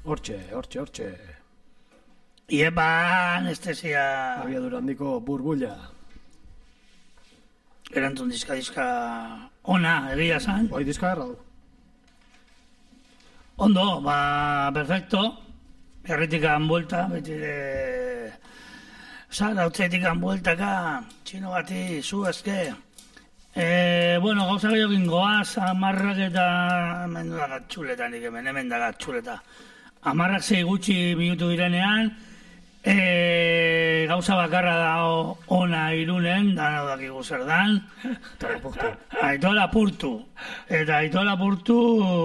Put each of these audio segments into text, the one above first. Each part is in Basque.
Hortxe. Iepa, anestesia... Abiadura handiko burbulla. Erantzun diska ona, egia zan. Bai, diska erra du. Ondo, perfecto. Herritikan buelta, beti Zara, utzetikan bueltaka, txino bati, zu ezke. Gauza gehiagin goaz, amarrak eta... Hemen dagat txuleta, nik hemen dagat txuleta. Amarrak 6 gutxi minutu direnean, gauza bakarra da ona Irunen, dana dakigu zer dan. Aitor Apurtu. Eta Aitor Apurtu,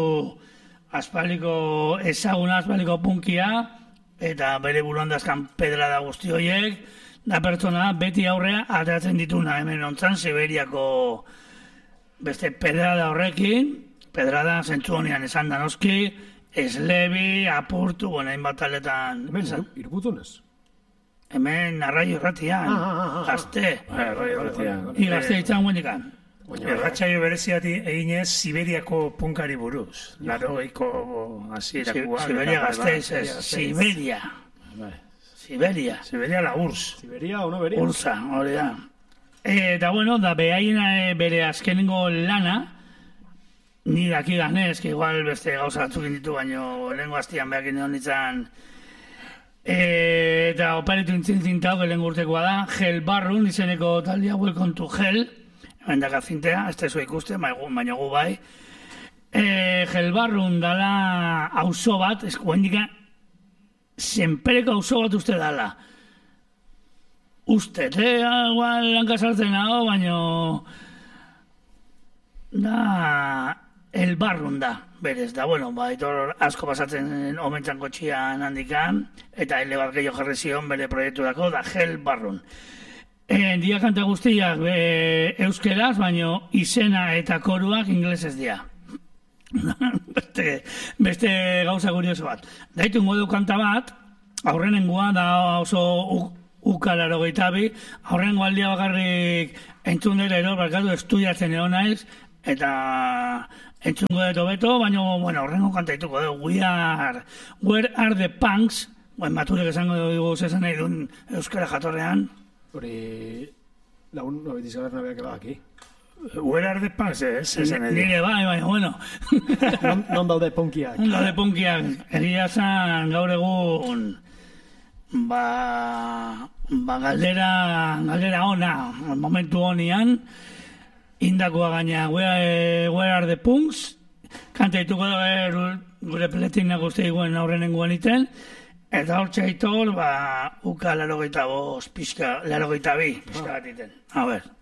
ezaguna aspaldiko punkia, eta bere buruan dazkan pedrada guzti horiek, da pertsona beti aurrea ateratzen dituna hemen ontzan Siberiako beste pedrada horrekin, pedrada zentzu honean esan da noski, Eslebi, Apurtu, hainbat taletan... Hemen, irbutunez? Hemen, arraio erratian, gazte. Gazte ditzan guendikan. Erratxaio bereziati eginez Siberiako punkari buruz. Larogeiko hasierakoa. Siberia gazteiz, Siberia. Siberia la URSS. Siberia o no beria? Ursa, hori da. Eta da behaien bere azkenengo lana, ni daki ganez, que igual beste gauza batzukin ditu, baino lehenko hastian behakin egon ditzan, eta oparitu intzintzintau, lehen urtekoa da, Hell Barrun izeneko taldea, Welcome to Hell, hemen daka zintea, ez tezu ikuste, baina gu bai. Hell-Barrun dala auzo bat, ez guendika, zenpereko auzo bat uste dala. Uste, igual lankasartzen hau, baina da Hell-Barrun da, berez, da, itor asko pasatzen omentzan kotxian handikan, eta ele bat gehiago jarri zion bere proiektu dako, da Hell-Barrun. Dia kanta guztiak euskeraz, baino izena eta koruak inglesez dia. beste gauza kurioso bat. Daitu ingo kanta bat, aurrenengoa da oso ukalaro gehiabi, aurrenengo aldia bakarrik entzun dira ero, barkatu estudiatzen egon naiz, eta entzungo dut beto, baina aurrenengo kanta dituko dugu, Where are the punks? Maturek esango dugu zesan nahi duen euskara jatorrean, hori lagun nobetiz gaberna beak ebaki. Where are the punks? Nire bai, Non daude punkiak? Non daude punkiak. Egia zan gaur egun galdera ona, momentu honian, indakoa gaina, where are the punks? Kanta dituko gure peletina guzti eguen aurrenengoan iten, eta hor txaitor, uka 85, pixka bat iten. A ver.